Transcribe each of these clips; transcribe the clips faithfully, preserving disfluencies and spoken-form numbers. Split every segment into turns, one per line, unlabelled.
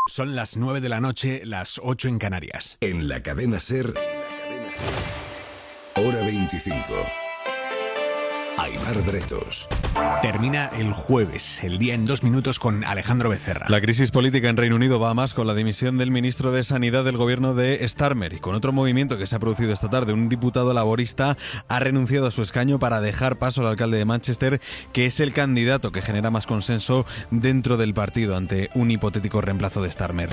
Son las nueve de la noche, las ocho en Canarias.
En la cadena SER, hora veinticinco. Aimar Bretos.
Termina el jueves, el día en dos minutos con Alejandro Becerra.
La crisis política en Reino Unido va a más con la dimisión del ministro de Sanidad del gobierno de Starmer y con otro movimiento que se ha producido esta tarde. Un diputado laborista ha renunciado a su escaño para dejar paso al alcalde de Manchester, que es el candidato que genera más consenso dentro del partido ante un hipotético reemplazo de Starmer.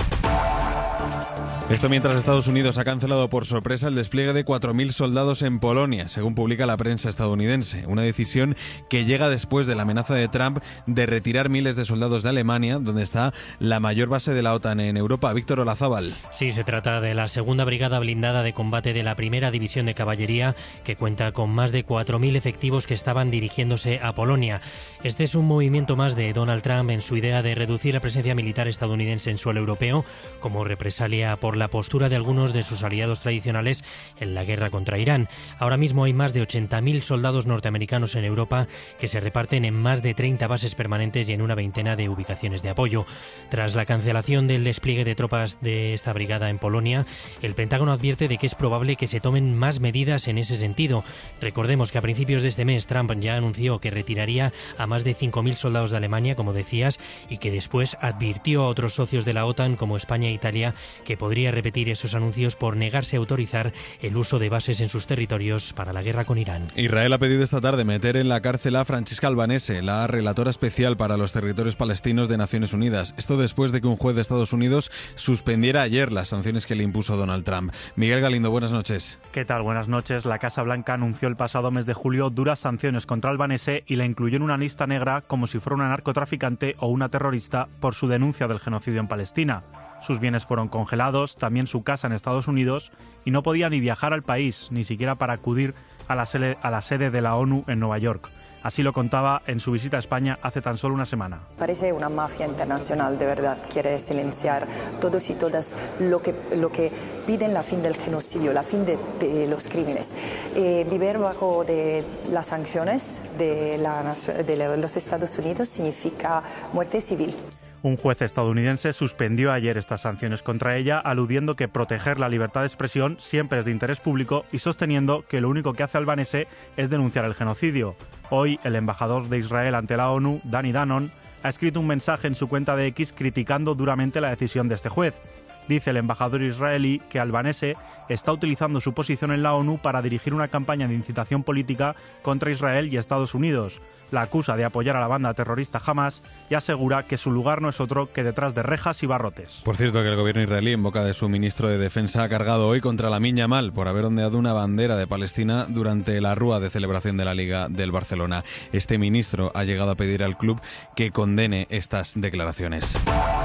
Esto mientras Estados Unidos ha cancelado por sorpresa el despliegue de cuatro mil soldados en Polonia, según publica la prensa estadounidense. Una decisión que llega después de la amenaza de Trump de retirar miles de soldados de Alemania, donde está la mayor base de la OTAN en Europa. Víctor Olazábal.
Sí, se trata de la segunda brigada blindada de combate de la primera división de caballería, que cuenta con más de cuatro mil efectivos que estaban dirigiéndose a Polonia. Este es un movimiento más de Donald Trump en su idea de reducir la presencia militar estadounidense en suelo europeo, como represalia por la postura de algunos de sus aliados tradicionales en la guerra contra Irán. Ahora mismo hay más de ochenta mil soldados norteamericanos en Europa que se reparten en más de treinta bases permanentes y en una veintena de ubicaciones de apoyo. Tras la cancelación del despliegue de tropas de esta brigada en Polonia, el Pentágono advierte de que es probable que se tomen más medidas en ese sentido. Recordemos que a principios de este mes Trump ya anunció que retiraría a más de cinco mil soldados de Alemania, como decías, y que después advirtió a otros socios de la OTAN como España e Italia que podría repetir esos anuncios por negarse a autorizar el uso de bases en sus territorios para la guerra con Irán.
Israel ha pedido esta tarde meter en la cárcel a Francesca Albanese, la relatora especial para los territorios palestinos de Naciones Unidas. Esto después de que un juez de Estados Unidos suspendiera ayer las sanciones que le impuso Donald Trump. Miguel Galindo, buenas noches.
¿Qué tal? Buenas noches. La Casa Blanca anunció el pasado mes de julio duras sanciones contra Albanese y la incluyó en una lista negra como si fuera una narcotraficante o una terrorista por su denuncia del genocidio en Palestina. Sus bienes fueron congelados, también su casa en Estados Unidos, y no podía ni viajar al país, ni siquiera para acudir a la sede, a la sede de la ONU en Nueva York. Así lo contaba en su visita a España hace tan solo una semana.
Parece una mafia internacional, de verdad. Quiere silenciar todos y todas lo que, lo que piden la fin del genocidio, la fin de, de los crímenes. Eh, vivir bajo de las sanciones de, la, de los Estados Unidos significa muerte civil.
Un juez estadounidense suspendió ayer estas sanciones contra ella, aludiendo que proteger la libertad de expresión siempre es de interés público y sosteniendo que lo único que hace Albanese es denunciar el genocidio. Hoy, el embajador de Israel ante la ONU, Danny Danon, ha escrito un mensaje en su cuenta de X criticando duramente la decisión de este juez. Dice el embajador israelí que Albanese está utilizando su posición en la ONU para dirigir una campaña de incitación política contra Israel y Estados Unidos. La acusa de apoyar a la banda terrorista Hamas y asegura que su lugar no es otro que detrás de rejas y barrotes.
Por cierto, que el gobierno israelí, en boca de su ministro de Defensa, ha cargado hoy contra Lamine Yamal por haber ondeado una bandera de Palestina durante la rúa de celebración de la Liga del Barcelona. Este ministro ha llegado a pedir al club que condene estas declaraciones.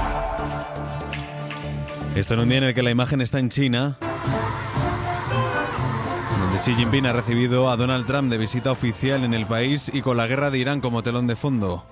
Esto en un día en el que la imagen está en China, donde Xi Jinping ha recibido a Donald Trump de visita oficial en el país y con la guerra de Irán como telón de fondo.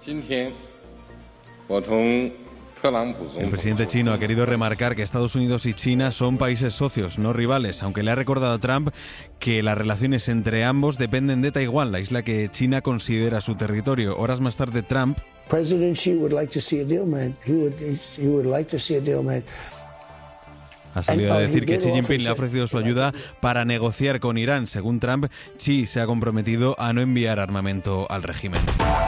El presidente chino ha querido remarcar que Estados Unidos y China son países socios, no rivales, aunque le ha recordado a Trump que las relaciones entre ambos dependen de Taiwán, la isla que China considera su territorio. Horas más tarde, Trump
President Xi would like to see a deal, man. He would, he would like to see a deal, man.
Ha salido a decir que Xi Jinping le ha ofrecido su ayuda para negociar con Irán. Según Trump, Xi se ha comprometido a no enviar armamento al régimen.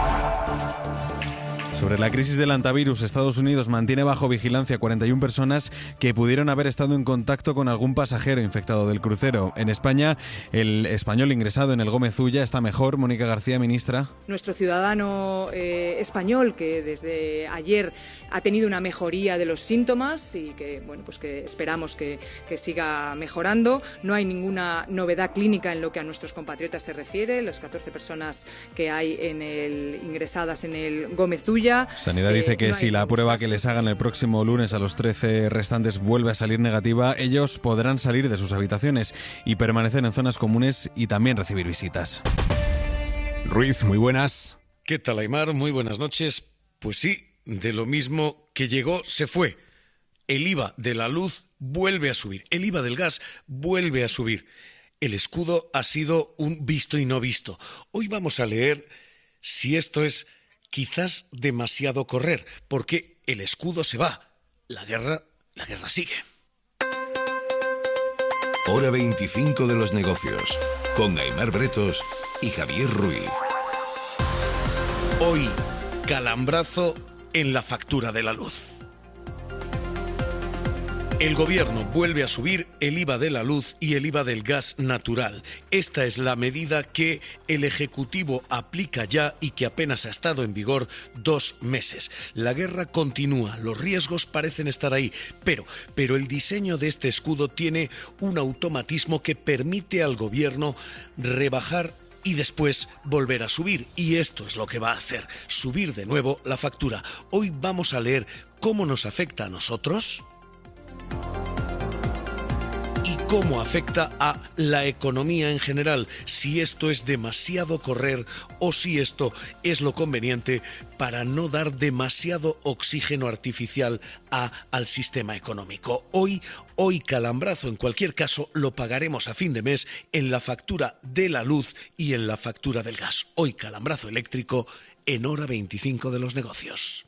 Sobre la crisis del hantavirus, Estados Unidos mantiene bajo vigilancia cuarenta y una personas que pudieron haber estado en contacto con algún pasajero infectado del crucero. En España, el español ingresado en el Gómez Ulla está mejor. Mónica García, ministra.
Nuestro ciudadano eh, español, que desde ayer ha tenido una mejoría de los síntomas y que, bueno, pues que esperamos que, que siga mejorando. No hay ninguna novedad clínica en lo que a nuestros compatriotas se refiere. Las catorce personas que hay en el, ingresadas en el Gómez Ulla.
Sanidad dice que eh, no si la prueba que les hagan el próximo lunes a los trece restantes vuelve a salir negativa, ellos podrán salir de sus habitaciones y permanecer en zonas comunes y también recibir visitas.
Ruiz, muy buenas.
¿Qué tal, Aimar? Muy buenas noches. Pues sí, de lo mismo que llegó, se fue. El I V A de la luz vuelve a subir, el I V A del gas vuelve a subir. El escudo ha sido un visto y no visto. Hoy vamos a leer si esto es quizás demasiado correr, porque el escudo se va, la guerra, la guerra sigue.
Hora veinticinco de los negocios, con Aimar Bretos y Javier Ruiz.
Hoy, calambrazo en la factura de la luz. El gobierno vuelve a subir el I V A de la luz y el I V A del gas natural. Esta es la medida que el Ejecutivo aplica ya y que apenas ha estado en vigor dos meses. La guerra continúa, los riesgos parecen estar ahí, pero, pero el diseño de este escudo tiene un automatismo que permite al gobierno rebajar y después volver a subir. Y esto es lo que va a hacer, subir de nuevo la factura. Hoy vamos a leer cómo nos afecta a nosotros y cómo afecta a la economía en general, si esto es demasiado correr o si esto es lo conveniente para no dar demasiado oxígeno artificial a, al sistema económico. Hoy, hoy calambrazo, en cualquier caso, lo pagaremos a fin de mes en la factura de la luz y en la factura del gas. Hoy calambrazo eléctrico en hora veinticinco de los negocios.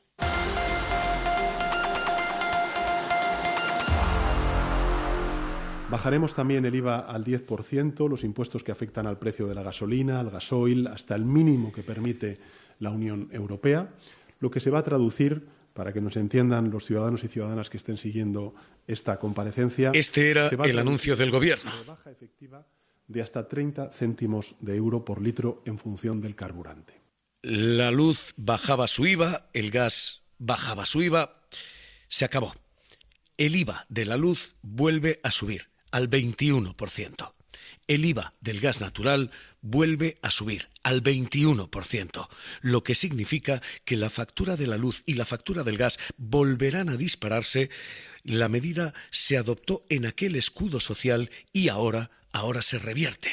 Bajaremos también el I V A al diez por ciento, los impuestos que afectan al precio de la gasolina, al gasoil, hasta el mínimo que permite la Unión Europea, lo que se va a traducir, para que nos entiendan los ciudadanos y ciudadanas que estén siguiendo esta comparecencia.
Este era el anuncio del Gobierno.
Rebaja efectiva de hasta treinta céntimos de euro por litro en función del carburante.
La luz bajaba su I V A, el gas bajaba su I V A, se acabó. El I V A de la luz vuelve a subir al veintiuno por ciento. El I V A del gas natural vuelve a subir al veintiuno por ciento, lo que significa que la factura de la luz y la factura del gas volverán a dispararse. La medida se adoptó en aquel escudo social y ahora, ahora se revierte.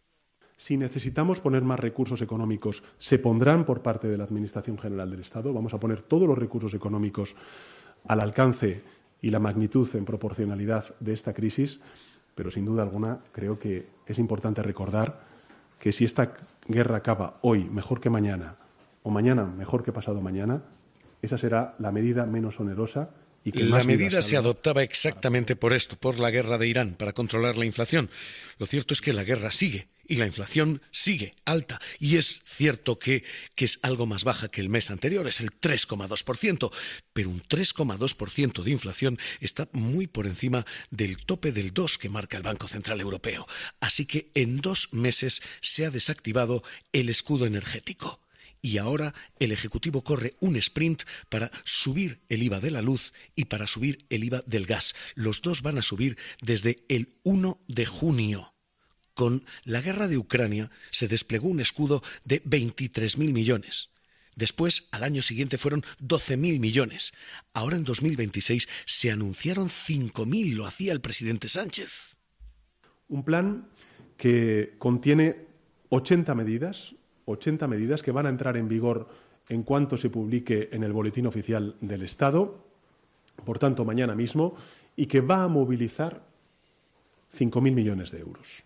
Si necesitamos poner más recursos económicos, se pondrán por parte de la Administración General del Estado. Vamos a poner todos los recursos económicos al alcance y la magnitud en proporcionalidad de esta crisis. Pero sin duda alguna creo que es importante recordar que si esta guerra acaba hoy mejor que mañana o mañana mejor que pasado mañana, esa será la medida menos onerosa y que
la
más
medida se adoptaba exactamente por esto, por la guerra de Irán, para controlar la inflación. Lo cierto es que la guerra sigue y la inflación sigue alta. Y es cierto que, que es algo más baja que el mes anterior, es el tres coma dos por ciento. Pero un tres coma dos por ciento de inflación está muy por encima del tope del dos que marca el Banco Central Europeo. Así que en dos meses se ha desactivado el escudo energético. Y ahora el Ejecutivo corre un sprint para subir el I V A de la luz y para subir el I V A del gas. Los dos van a subir desde el uno de junio. Con la guerra de Ucrania se desplegó un escudo de veintitrés mil millones. Después, al año siguiente, fueron doce mil millones. Ahora, en dos mil veintiséis, se anunciaron cinco mil, lo hacía el presidente Sánchez.
Un plan que contiene ochenta medidas, ochenta medidas que van a entrar en vigor en cuanto se publique en el Boletín Oficial del Estado, por tanto, mañana mismo, y que va a movilizar cinco mil millones de euros.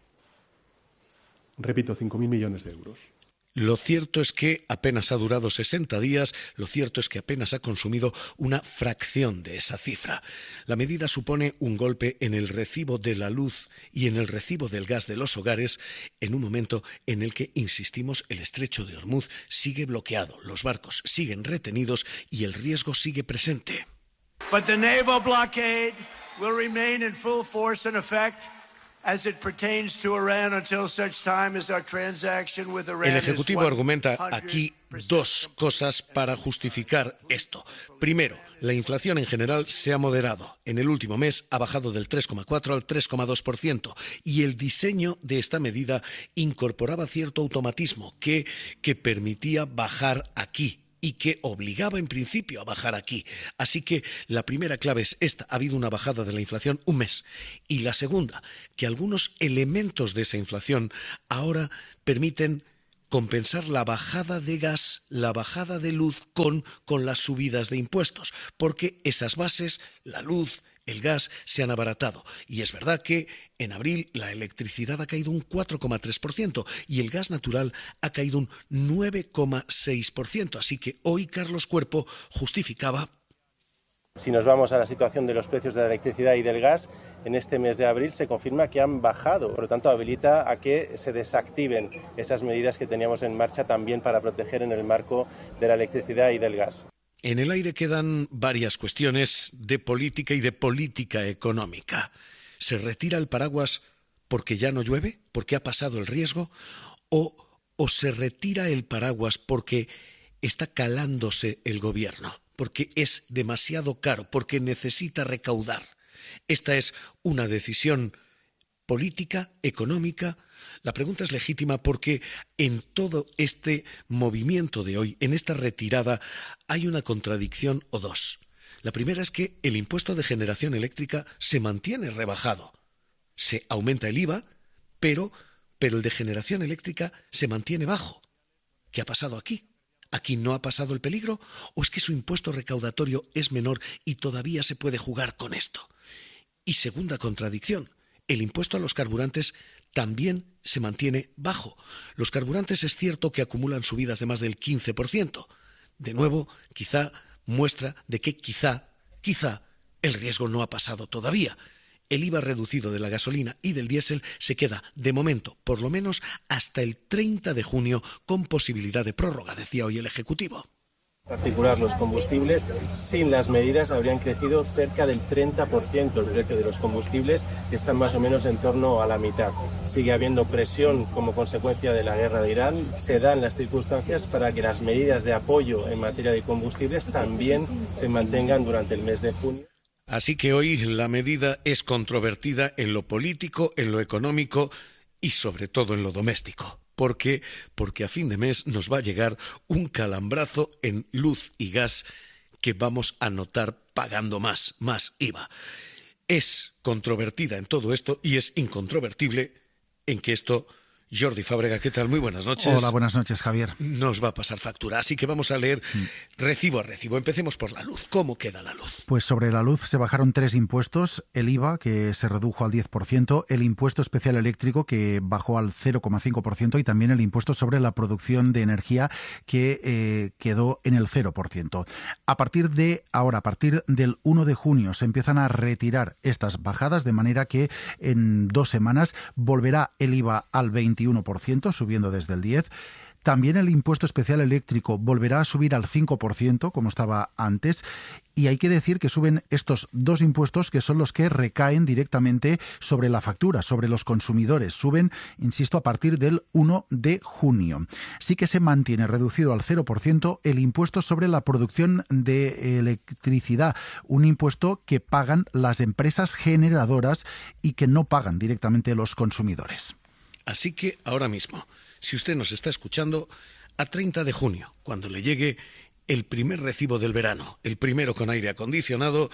Repito, cinco mil millones de euros.
Lo cierto es que apenas ha durado sesenta días, lo cierto es que apenas ha consumido una fracción de esa cifra. La medida supone un golpe en el recibo de la luz y en el recibo del gas de los hogares en un momento en el que, insistimos, el estrecho de Hormuz sigue bloqueado, los barcos siguen retenidos y el riesgo sigue presente.
But the naval blockade will remain in full force and effect. As it pertains to Iran until such time as our transaction with Iran.
El Ejecutivo argumenta aquí dos cosas para justificar esto. Primero, la inflación en general se ha moderado. En el último mes ha bajado del tres coma cuatro al tres coma dos por ciento y el diseño de esta medida incorporaba cierto automatismo que, que permitía bajar aquí y que obligaba en principio a bajar aquí. Así que la primera clave es esta: ha habido una bajada de la inflación un mes. Y la segunda, que algunos elementos de esa inflación ahora permiten compensar la bajada de gas, la bajada de luz con, con las subidas de impuestos, porque esas bases, la luz, el gas, se han abaratado. Y es verdad que en abril la electricidad ha caído un cuatro coma tres por ciento y el gas natural ha caído un nueve coma seis por ciento. Así que hoy Carlos Cuerpo justificaba.
Si nos vamos a la situación de los precios de la electricidad y del gas, en este mes de abril se confirma que han bajado. Por lo tanto, habilita a que se desactiven esas medidas que teníamos en marcha también para proteger en el marco de la electricidad y del gas.
En el aire quedan varias cuestiones de política y de política económica. ¿Se retira el paraguas porque ya no llueve? ¿Porque ha pasado el riesgo? ¿O, o se retira el paraguas porque está calándose el gobierno? Porque es demasiado caro, porque necesita recaudar. Esta es una decisión política, económica. La pregunta es legítima porque en todo este movimiento de hoy, en esta retirada, hay una contradicción o dos. La primera es que el impuesto de generación eléctrica se mantiene rebajado. Se aumenta el I V A, pero, pero el de generación eléctrica se mantiene bajo. ¿Qué ha pasado aquí? ¿Aquí no ha pasado el peligro? ¿O es que su impuesto recaudatorio es menor y todavía se puede jugar con esto? Y segunda contradicción, el impuesto a los carburantes también se mantiene bajo. Los carburantes es cierto que acumulan subidas de más del quince por ciento. De nuevo, quizá muestra de que quizá, quizá, el riesgo no ha pasado todavía. El I V A reducido de la gasolina y del diésel se queda, de momento, por lo menos hasta el treinta de junio, con posibilidad de prórroga, decía hoy el Ejecutivo.
En particular, los combustibles, sin las medidas, habrían crecido cerca del treinta por ciento el precio de los combustibles, que están más o menos en torno a la mitad. Sigue habiendo presión como consecuencia de la guerra de Irán. Se dan las circunstancias para que las medidas de apoyo en materia de combustibles también se mantengan durante el mes de junio.
Así que hoy la medida es controvertida en lo político, en lo económico y sobre todo en lo doméstico. ¿Por qué? Porque a fin de mes nos va a llegar un calambrazo en luz y gas que vamos a notar pagando más, más I V A. Es controvertida en todo esto y es incontrovertible en que esto... Jordi Fábrega, ¿qué tal? Muy buenas noches.
Hola, buenas noches, Javier.
Nos va a pasar factura, así que vamos a leer recibo a recibo. Empecemos por la luz. ¿Cómo queda la luz?
Pues sobre la luz se bajaron tres impuestos. El I V A, que se redujo al diez por ciento, el impuesto especial eléctrico, que bajó al cero coma cinco por ciento, y también el impuesto sobre la producción de energía, que eh, quedó en el cero por ciento. A partir de ahora, a partir del uno de junio, se empiezan a retirar estas bajadas, de manera que en dos semanas volverá el I V A al veintiuno por ciento, subiendo desde el diez por ciento. También el impuesto especial eléctrico volverá a subir al cinco por ciento, como estaba antes, y hay que decir que suben estos dos impuestos, que son los que recaen directamente sobre la factura, sobre los consumidores. Suben, insisto, a partir del uno de junio. Sí que se mantiene reducido al cero por ciento el impuesto sobre la producción de electricidad, un impuesto que pagan las empresas generadoras y que no pagan directamente los consumidores.
Así que ahora mismo, si usted nos está escuchando, a treinta de junio, cuando le llegue el primer recibo del verano, el primero con aire acondicionado,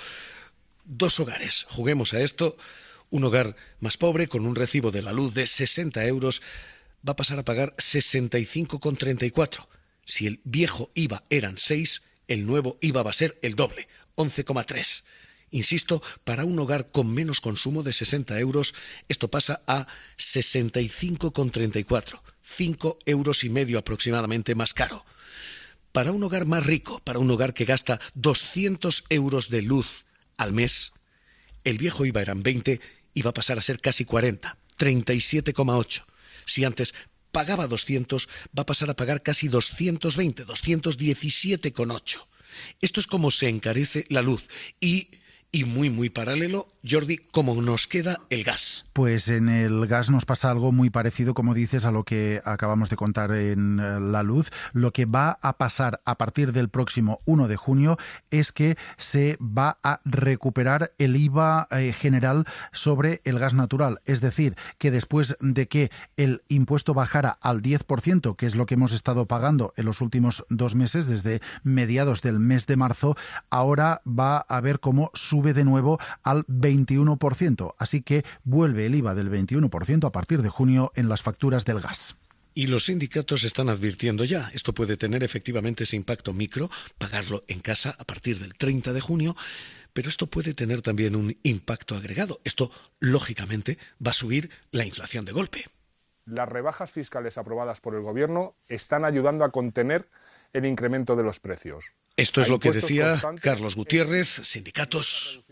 dos hogares, juguemos a esto, un hogar más pobre con un recibo de la luz de sesenta euros va a pasar a pagar sesenta y cinco con treinta y cuatro. Si el viejo I V A eran seis, el nuevo I V A va a ser el doble, once coma tres. Insisto, para un hogar con menos consumo de sesenta euros, esto pasa a sesenta y cinco con treinta y cuatro, cinco euros y medio aproximadamente más caro. Para un hogar más rico, para un hogar que gasta doscientos euros de luz al mes, el viejo I V A eran veinte y va a pasar a ser casi cuarenta, treinta y siete coma ocho. Si antes pagaba doscientos, va a pasar a pagar casi doscientos veinte, doscientos diecisiete coma ocho. Esto es como se encarece la luz y... Y muy, muy paralelo, Jordi, ¿cómo nos queda el gas?
Pues en el gas nos pasa algo muy parecido, como dices, a lo que acabamos de contar en la luz. Lo que va a pasar a partir del próximo uno de junio es que se va a recuperar el I V A eh, general sobre el gas natural. Es decir, que después de que el impuesto bajara al diez por ciento, que es lo que hemos estado pagando en los últimos dos meses, desde mediados del mes de marzo, ahora va a haber cómo sube de nuevo al veintiuno por ciento. Así que vuelve el I V A del veintiuno por ciento a partir de junio en las facturas del gas.
Y los sindicatos están advirtiendo ya. Esto puede tener efectivamente ese impacto micro, pagarlo en casa a partir del treinta de junio, pero esto puede tener también un impacto agregado. Esto, lógicamente, va a subir la inflación de golpe.
Las rebajas fiscales aprobadas por el Gobierno están ayudando a contener el incremento de los precios.
Esto es
Hay
lo que
impuestos
decía
constantes,
Carlos Gutiérrez, sindicatos.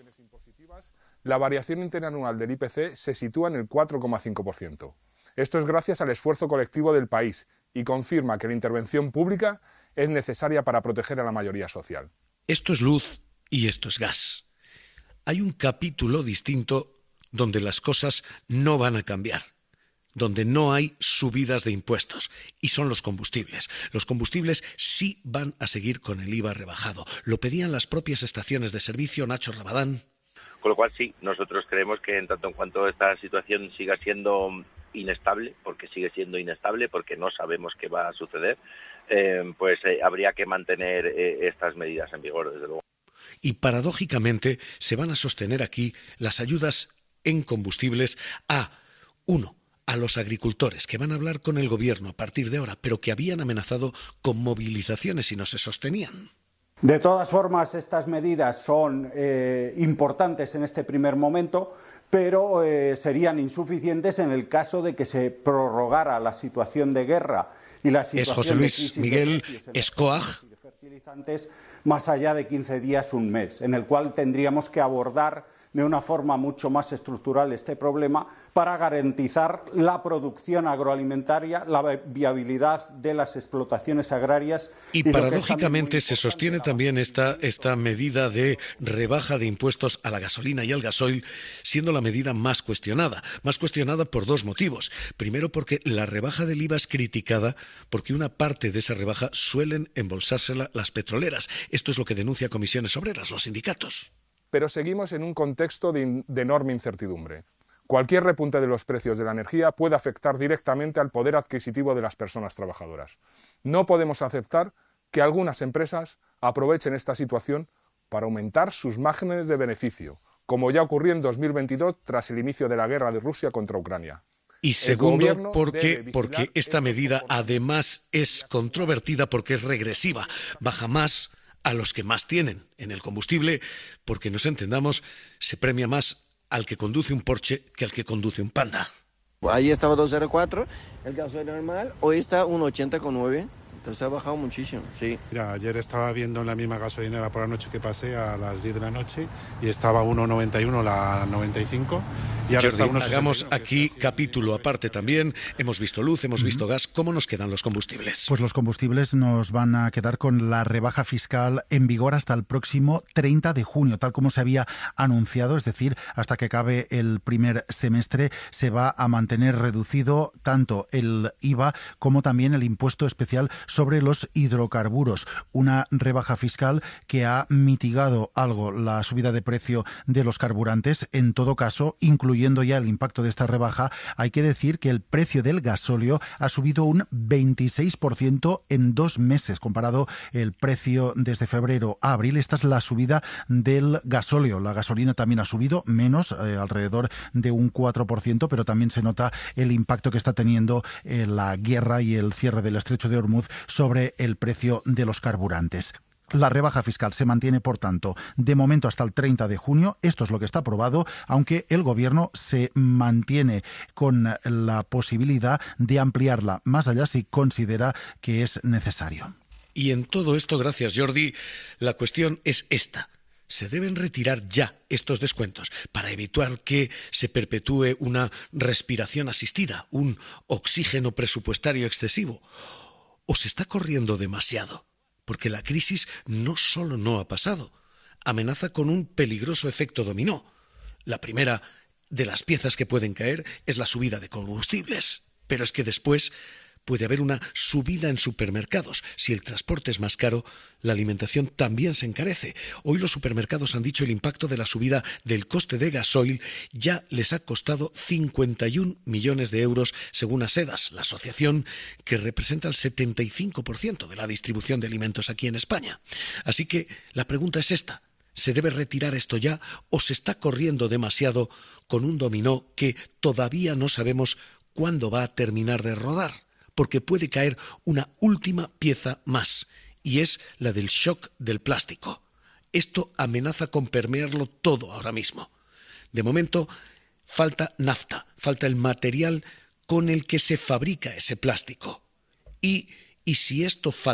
La variación interanual del I P C se sitúa en el cuatro coma cinco por ciento. Esto es gracias al esfuerzo colectivo del país y confirma que la intervención pública es necesaria para proteger a la mayoría social.
Esto es luz y esto es gas. Hay un capítulo distinto donde las cosas no van a cambiar, donde no hay subidas de impuestos, y son los combustibles. Los combustibles sí van a seguir con el I V A rebajado. Lo pedían las propias estaciones de servicio, Nacho Rabadán.
Con lo cual sí, nosotros creemos que en tanto en cuanto esta situación siga siendo inestable, porque sigue siendo inestable, porque no sabemos qué va a suceder, eh, pues eh, habría que mantener eh, estas medidas en vigor, desde luego.
Y paradójicamente se van a sostener aquí las ayudas en combustibles a, uno, a los agricultores, que van a hablar con el gobierno a partir de ahora, pero que habían amenazado con movilizaciones si no se sostenían.
De todas formas, estas medidas son eh, importantes en este primer momento, pero eh, serían insuficientes en el caso de que se prorrogara la situación de guerra y la situación
es José Luis
de crisis
Miguel
de
Escoag,
de fertilizantes más allá de quince días, un mes, en el cual tendríamos que abordar de una forma mucho más estructural este problema para garantizar la producción agroalimentaria, la viabilidad de las explotaciones agrarias.
Y, y paradójicamente se sostiene también esta, esta medida de rebaja de impuestos a la gasolina y al gasoil, siendo la medida más cuestionada. Más cuestionada por dos motivos. Primero, porque la rebaja del I V A es criticada porque una parte de esa rebaja suelen embolsársela las petroleras. Esto es lo que denuncia Comisiones Obreras, los sindicatos.
Pero seguimos en un contexto de, in, de enorme incertidumbre. Cualquier repunte de los precios de la energía puede afectar directamente al poder adquisitivo de las personas trabajadoras. No podemos aceptar que algunas empresas aprovechen esta situación para aumentar sus márgenes de beneficio, como ya ocurrió en dos mil veintidós tras el inicio de la guerra de Rusia contra Ucrania.
Y segundo, porque, porque esta medida además es controvertida porque es regresiva, baja más a los que más tienen en el combustible, porque nos entendamos, se premia más al que conduce un Porsche que al que conduce un Panda.
Ahí estaba dos cero cuatro, el gasoil normal, hoy está uno ochenta con nueve. Entonces ha bajado muchísimo, sí.
Mira, ayer estaba viendo en la misma gasolinera por la noche que pasé a las diez de la noche y estaba uno noventa y uno la noventa y cinco y ahora
Jordi,
está uno
hagamos aquí capítulo aparte también. Hemos visto luz, hemos visto gas. ¿Cómo nos quedan los combustibles?
Pues los combustibles nos van a quedar con la rebaja fiscal en vigor hasta el próximo treinta de junio, tal como se había anunciado, es decir, hasta que acabe el primer semestre se va a mantener reducido tanto el I V A como también el impuesto especial sobre los hidrocarburos, una rebaja fiscal que ha mitigado algo la subida de precio de los carburantes. En todo caso, incluyendo ya el impacto de esta rebaja, hay que decir que el precio del gasóleo ha subido un veintiséis por ciento en dos meses, comparado el precio desde febrero a abril. Esta es la subida del gasóleo. La gasolina también ha subido menos, eh, alrededor de un cuatro por ciento, pero también se nota el impacto que está teniendo eh, la guerra y el cierre del estrecho de Hormuz sobre el precio de los carburantes. La rebaja fiscal se mantiene, por tanto, de momento hasta el treinta de junio. Esto es lo que está aprobado, aunque el Gobierno se mantiene con la posibilidad de ampliarla más allá si considera que es necesario.
Y en todo esto, gracias Jordi, la cuestión es esta. Se deben retirar ya estos descuentos para evitar que se perpetúe una respiración asistida, un oxígeno presupuestario excesivo. ¿O se está corriendo demasiado? Porque la crisis no solo no ha pasado, amenaza con un peligroso efecto dominó. La primera de las piezas que pueden caer es la subida de combustibles, pero es que después puede haber una subida en supermercados. Si el transporte es más caro, la alimentación también se encarece. Hoy los supermercados han dicho el impacto de la subida del coste de gasoil ya les ha costado cincuenta y un millones de euros, según Asedas, la asociación que representa el setenta y cinco por ciento de la distribución de alimentos aquí en España. Así que la pregunta es esta. ¿Se debe retirar esto ya o se está corriendo demasiado con un dominó que todavía no sabemos cuándo va a terminar de rodar? Porque puede caer una última pieza más, y es la del shock del plástico. Esto amenaza con permearlo todo ahora mismo. De momento, falta nafta, falta el material con el que se fabrica ese plástico. Y, y si esto falta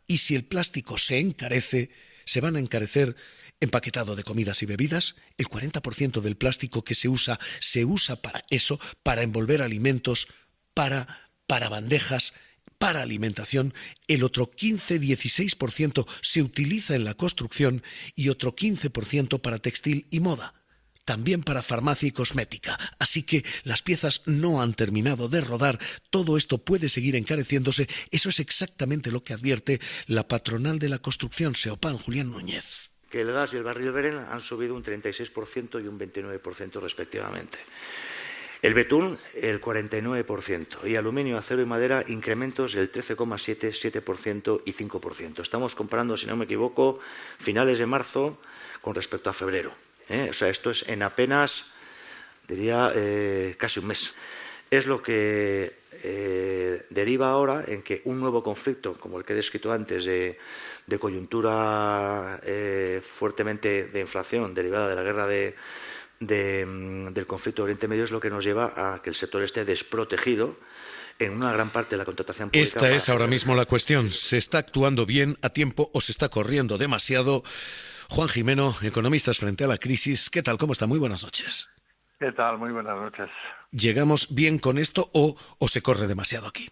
Y si el plástico se encarece, se van a encarecer empaquetado de comidas y bebidas. El cuarenta por ciento del plástico que se usa, se usa para eso, para envolver alimentos, para, para bandejas, para alimentación. El otro quince a dieciséis por ciento se utiliza en la construcción y otro quince por ciento para textil y moda. También para farmacia y cosmética. Así que las piezas no han terminado de rodar. Todo esto puede seguir encareciéndose. Eso es exactamente lo que advierte la patronal de la construcción, Seopan, Julián Núñez.
Que el gas y el barril Brent han subido un treinta y seis por ciento y un veintinueve por ciento respectivamente. El betún, el cuarenta y nueve por ciento. Y aluminio, acero y madera, incrementos del trece coma siete, siete por ciento y cinco por ciento. Estamos comparando, si no me equivoco, finales de marzo con respecto a febrero. ¿eh? O sea, esto es en apenas, diría, eh, casi un mes. Es lo que eh, deriva ahora en que un nuevo conflicto, como el que he descrito antes, de, de coyuntura eh, fuertemente de inflación derivada de la guerra de, de, del conflicto de Oriente Medio, es lo que nos lleva a que el sector esté desprotegido en una gran parte de la contratación pública.
Esta es ahora mismo la cuestión. ¿Se está actuando bien a tiempo o se está corriendo demasiado? Juan Jimeno, Economistas frente a la crisis. ¿Qué tal? ¿Cómo está? Muy buenas noches.
¿Qué tal? Muy buenas noches.
¿Llegamos bien con esto o, o se corre demasiado aquí?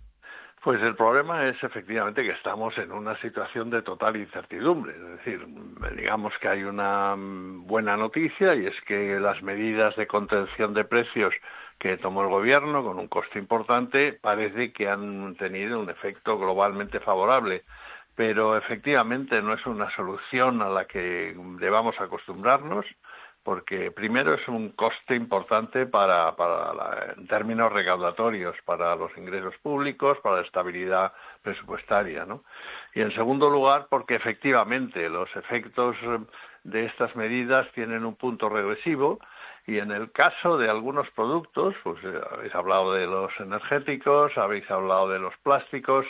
Pues el problema es efectivamente que estamos en una situación de total incertidumbre. Es decir, digamos que hay una buena noticia y es que las medidas de contención de precios que tomó el gobierno con un coste importante parece que han tenido un efecto globalmente favorable. Pero efectivamente no es una solución a la que debamos acostumbrarnos, porque primero es un coste importante para, para la, en términos recaudatorios, para los ingresos públicos, para la estabilidad presupuestaria, ¿no? Y en segundo lugar, porque efectivamente los efectos de estas medidas tienen un punto regresivo. Y en el caso de algunos productos, pues eh, habéis hablado de los energéticos, habéis hablado de los plásticos,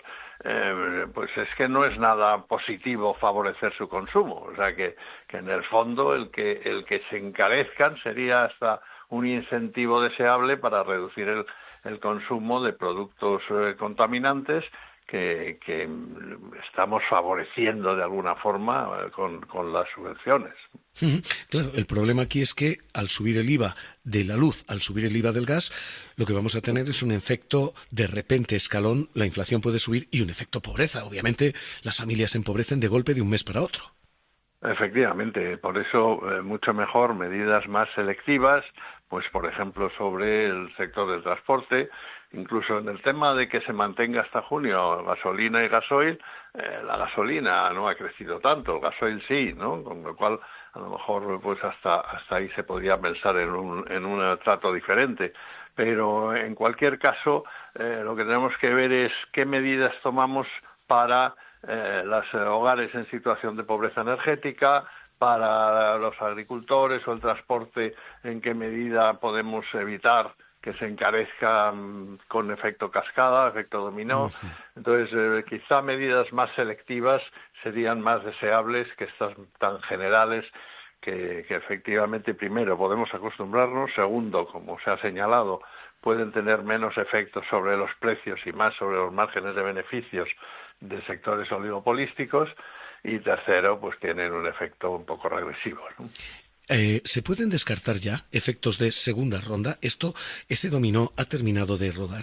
eh, pues es que no es nada positivo favorecer su consumo. O sea que, que en el fondo el que, el que se encarezcan sería hasta un incentivo deseable para reducir el, el consumo de productos eh, contaminantes que, que estamos favoreciendo de alguna forma eh, con, con las subvenciones.
Claro, el problema aquí es que al subir el I V A de la luz, al subir el I V A del gas, lo que vamos a tener es un efecto de repente escalón, la inflación puede subir y un efecto pobreza. Obviamente las familias se empobrecen de golpe de un mes para otro.
Efectivamente, por eso eh, mucho mejor medidas más selectivas, pues por ejemplo sobre el sector del transporte. Incluso en el tema de que se mantenga hasta junio gasolina y gasoil, eh, la gasolina no ha crecido tanto, el gasoil sí, ¿no? Con lo cual a lo mejor pues hasta hasta ahí se podría pensar en un en un trato diferente. Pero en cualquier caso eh, lo que tenemos que ver es qué medidas tomamos para eh, los hogares en situación de pobreza energética, para los agricultores o el transporte, en qué medida podemos evitar que se encarezca con efecto cascada, efecto dominó. Sí. Entonces, eh, quizá medidas más selectivas serían más deseables que estas tan generales que, que efectivamente, primero, podemos acostumbrarnos, segundo, como se ha señalado, pueden tener menos efectos sobre los precios y más sobre los márgenes de beneficios de sectores oligopolísticos, y tercero, pues tienen un efecto un poco regresivo, ¿no?
Eh, ¿Se pueden descartar ya efectos de segunda ronda? ¿Esto, este dominó ha terminado de rodar?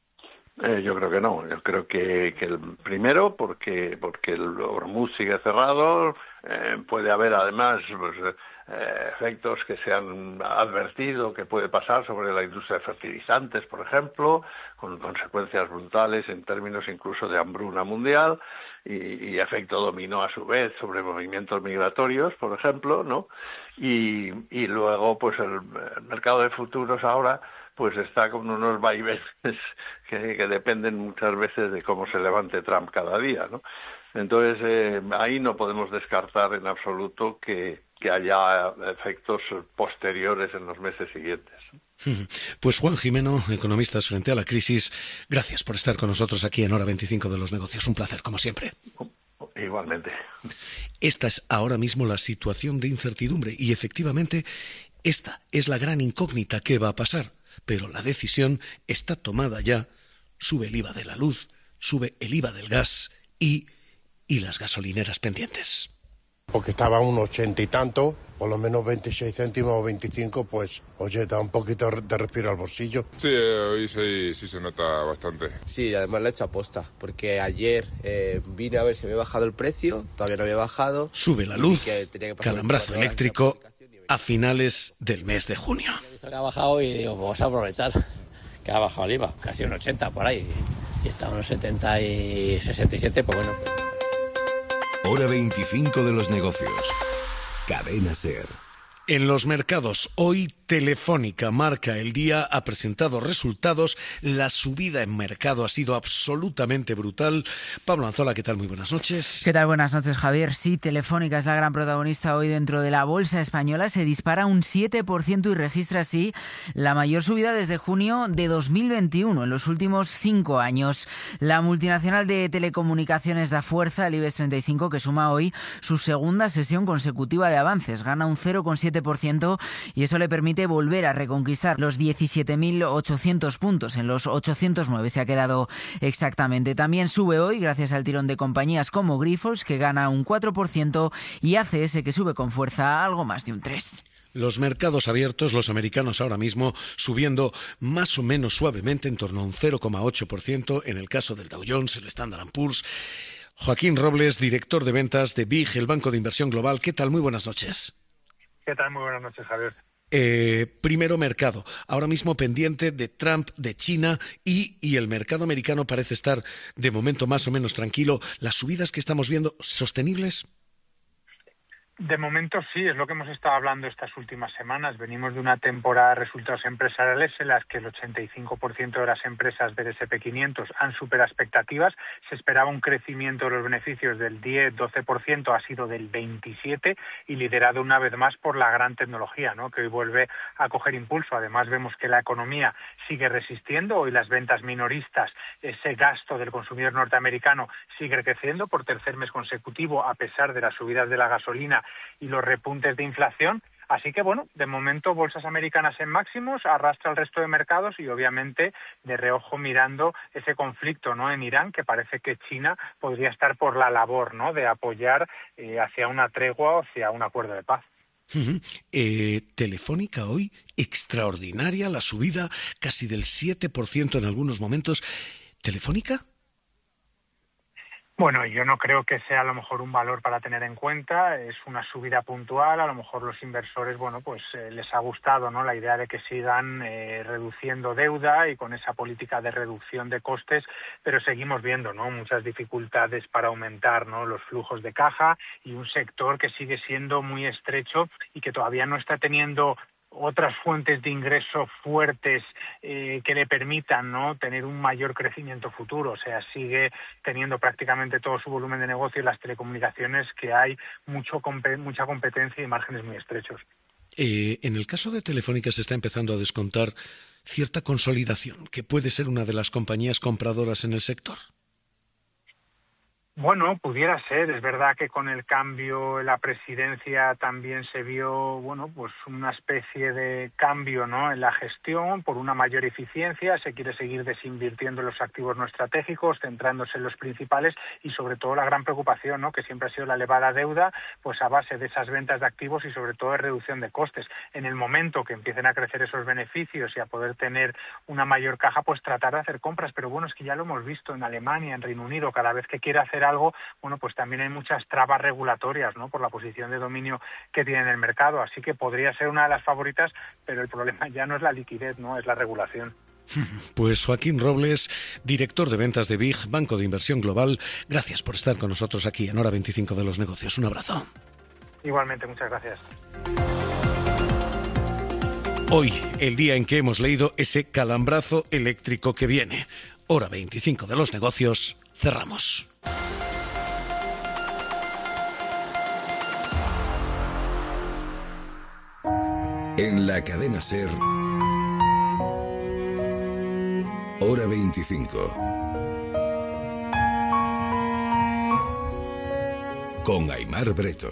Eh, yo creo que no. Yo creo que, que el primero, porque porque el Hormuz sigue cerrado, eh, puede haber además pues, eh, efectos que se han advertido que puede pasar sobre la industria de fertilizantes, por ejemplo, con consecuencias brutales en términos incluso de hambruna mundial. Y, y efecto dominó a su vez sobre movimientos migratorios, por ejemplo, ¿no? Y, y luego, pues el, el mercado de futuros ahora, pues está con unos vaivenes que, que dependen muchas veces de cómo se levante Trump cada día, ¿no? Entonces, eh, ahí no podemos descartar en absoluto que, que haya efectos posteriores en los meses siguientes.
Pues Juan Jimeno, Economistas frente a la crisis, gracias por estar con nosotros aquí en Hora veinticinco de los negocios. Un placer, como siempre.
Igualmente.
Esta es ahora mismo la situación de incertidumbre y efectivamente esta es la gran incógnita que va a pasar. Pero la decisión está tomada ya. Sube el I V A de la luz, sube el I V A del gas y y las gasolineras pendientes.
Porque estaba a un ochenta y tanto, por lo menos veintiséis céntimos o veinticinco, pues, oye, da un poquito de respiro al bolsillo.
Sí, hoy sí, sí se nota bastante.
Sí, además lo he hecho aposta, porque ayer eh, vine a ver si me había bajado el precio, todavía no había bajado.
Sube la luz,
que que
calambrazo eléctrico a finales del mes de junio.
Que ha bajado y digo, pues vamos a aprovechar, que ha bajado el I V A, casi un ochenta por ahí, y está unos setenta y sesenta y siete, pues bueno.
Hora veinticinco de los negocios. Cadena SER.
En los mercados, hoy Telefónica marca el día, ha presentado resultados, la subida en mercado ha sido absolutamente brutal. Pablo Anzola, ¿qué tal? Muy buenas noches.
¿Qué tal? Buenas noches, Javier. Sí, Telefónica es la gran protagonista hoy dentro de la bolsa española, se dispara un siete por ciento y registra así la mayor subida desde junio de dos mil veintiuno, en los últimos cinco años. La multinacional de telecomunicaciones da fuerza al IBEX treinta y cinco, que suma hoy su segunda sesión consecutiva de avances, gana un cero coma siete por ciento y eso le permite volver a reconquistar los diecisiete mil ochocientos puntos. En los ochocientos nueve se ha quedado exactamente. También sube hoy gracias al tirón de compañías como Grifols, que gana un cuatro por ciento, y A C S, que sube con fuerza algo más de un tres por ciento.
Los mercados abiertos, los americanos ahora mismo subiendo más o menos suavemente en torno a un cero coma ocho por ciento en el caso del Dow Jones, el Standard and Poor's. Joaquín Robles, director de ventas de B I G, el Banco de Inversión Global. ¿Qué tal? Muy buenas noches.
¿Qué tal? Muy buenas noches, Javier.
Eh, primero mercado, ahora mismo pendiente de Trump, de China y, y el mercado americano parece estar de momento más o menos tranquilo. ¿Las subidas que estamos viendo, sostenibles?
De momento sí, es lo que hemos estado hablando estas últimas semanas. Venimos de una temporada de resultados empresariales en las que el ochenta y cinco por ciento de las empresas del ese and pe quinientos han superado expectativas. Se esperaba un crecimiento de los beneficios del diez doce por ciento, ha sido del veintisiete por ciento y liderado una vez más por la gran tecnología, ¿no?, que hoy vuelve a coger impulso. Además vemos que la economía sigue resistiendo. Hoy las ventas minoristas, ese gasto del consumidor norteamericano sigue creciendo por tercer mes consecutivo a pesar de las subidas de la gasolina y los repuntes de inflación. Así que, bueno, de momento bolsas americanas en máximos, arrastra el resto de mercados y obviamente de reojo mirando ese conflicto, ¿no?, en Irán, que parece que China podría estar por la labor, ¿no?, de apoyar eh, hacia una tregua o hacia un acuerdo de paz.
Uh-huh. eh, Telefónica hoy, extraordinaria la subida, casi del siete por ciento en algunos momentos. ¿Telefónica?
Bueno, yo no creo que sea a lo mejor un valor para tener en cuenta, es una subida puntual, a lo mejor los inversores, bueno, pues eh, les ha gustado, ¿no?, la idea de que sigan eh, reduciendo deuda y con esa política de reducción de costes, pero seguimos viendo, ¿no?, muchas dificultades para aumentar, ¿no?, los flujos de caja y un sector que sigue siendo muy estrecho y que todavía no está teniendo otras fuentes de ingreso fuertes eh, que le permitan, ¿no?, tener un mayor crecimiento futuro. O sea, sigue teniendo prácticamente todo su volumen de negocio en las telecomunicaciones, que hay mucho mucha competencia y márgenes muy estrechos.
Eh, en el caso de Telefónica se está empezando a descontar cierta consolidación, que puede ser una de las compañías compradoras en el sector.
Bueno, pudiera ser. Es verdad que con el cambio en la presidencia también se vio, bueno, pues una especie de cambio, ¿no?, en la gestión por una mayor eficiencia. Se quiere seguir desinvirtiendo en los activos no estratégicos, centrándose en los principales y sobre todo la gran preocupación, ¿no?, que siempre ha sido la elevada deuda, pues a base de esas ventas de activos y sobre todo de reducción de costes. En el momento que empiecen a crecer esos beneficios y a poder tener una mayor caja, pues tratar de hacer compras. Pero bueno, es que ya lo hemos visto en Alemania, en Reino Unido, cada vez que quiere hacer algo, bueno, pues también hay muchas trabas regulatorias, ¿no?, por la posición de dominio que tiene en el mercado, así que podría ser una de las favoritas, pero el problema ya no es la liquidez, ¿no?, es la regulación.
Pues Joaquín Robles, director de ventas de B I G, Banco de Inversión Global, gracias por estar con nosotros aquí en Hora veinticinco de los negocios. Un abrazo.
Igualmente, muchas gracias.
Hoy, el día en que hemos leído ese calambrazo eléctrico que viene. Hora veinticinco de los negocios, cerramos.
En la cadena SER, Hora veinticinco, con Aimar Bretos.